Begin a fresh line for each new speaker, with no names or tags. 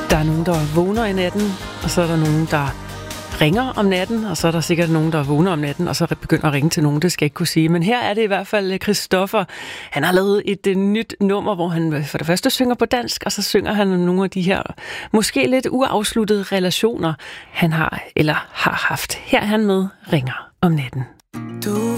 Der er nogen, der vågner i natten, og så er der nogen, der ringer om natten, og så er der sikkert nogen, der vågner om natten, og så begynder at ringe til nogen, det skal jeg ikke kunne sige. Men her er det i hvert fald Christoffer. Han har lavet et nyt nummer, hvor han for det første synger på dansk, og så synger han om nogle af de her måske lidt uafsluttede relationer, han har eller har haft. Her er han med Ringer om natten.